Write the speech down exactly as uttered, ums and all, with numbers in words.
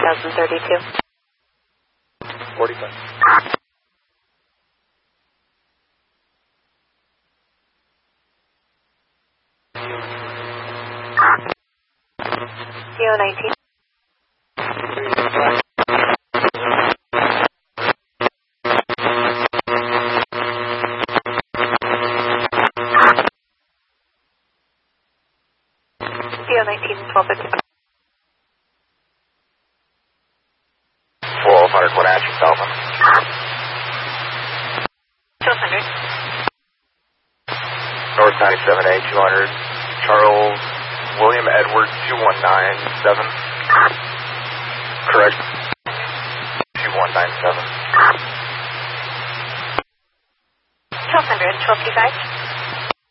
thousand thirty-two. forty-five. C O nineteen. C O nineteen, twelve fifty. twelve hundred, what action, Falcon? twelve hundred. North ninety-seven A, two hundred. Charles William Edward, two one nine seven. Correct. two one nine seven. twelve hundred, twelve fifty-five.